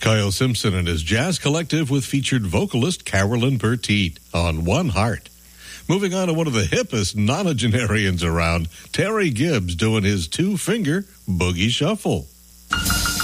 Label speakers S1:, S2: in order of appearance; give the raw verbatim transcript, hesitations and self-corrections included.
S1: Kyle Simpson and his jazz collective with featured vocalist Carolyn Bertite on One Heart. Moving on to one of the hippest nonagenarians around, Terry Gibbs doing his two-finger boogie shuffle.